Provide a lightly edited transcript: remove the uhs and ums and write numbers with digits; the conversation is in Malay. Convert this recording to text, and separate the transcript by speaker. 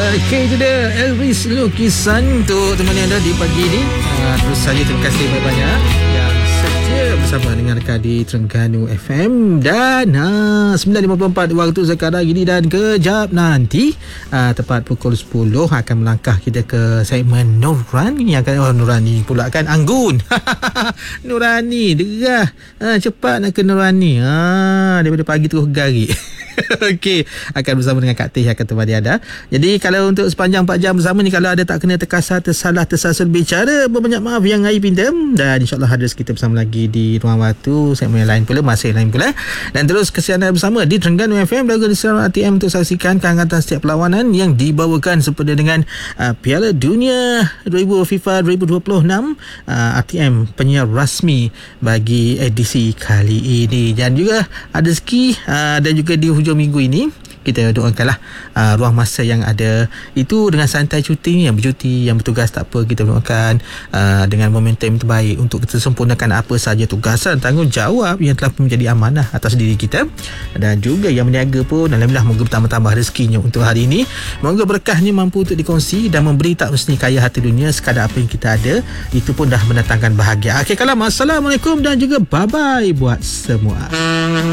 Speaker 1: Okay, itu dia Elvis Lukisan untuk teman yang ada di pagi ini. Terus saja terima kasih banyak-banyak yang setia bersama dengan Raka di Terengganu FM. Dan 9.54 waktu sekarang ini, dan kejap nanti tepat pukul 10 akan melangkah kita ke segmen Nurani yang akan Nurani pula kan, Anggun. Nurani derah, cepat nak ke Nurani, daripada pagi terus gari. Okey, akan bersama dengan Kak Teh akan temani anda. Jadi kalau untuk sepanjang 4 jam bersama ni, kalau ada tak kena terkasar, tersalah, tersasul bicara, berbanyak maaf yang air pintam. Dan insyaAllah hadir kita bersama lagi di Ruang Waktu, segmen yang lain pula, masa yang lain pula. Dan terus kesianan bersama di Terengganu FM dan di Sarawak ATM untuk saksikan kehangatan setiap perlawanan yang dibawakan sepada dengan Piala Dunia FIFA 2026. ATM penyiar rasmi bagi edisi kali ini. Dan juga ada ski, dan juga di hujung minggu ini kita doakanlah ruang masa yang ada itu dengan santai cuti, yang bercuti, yang bertugas tak apa, kita doakan dengan momentum terbaik untuk kita sempurnakan apa sahaja tugasan, tanggungjawab yang telah menjadi amanah atas diri kita. Dan juga yang berniaga pun, alhamdulillah, moga bertambah-tambah rezekinya untuk hari ini. Moga berkahnya mampu untuk dikongsi dan memberi tak mesti kaya hati dunia, sekadar apa yang kita ada itu pun dah mendatangkan bahagia. Akhir kalam, assalamualaikum dan juga bye-bye buat semua.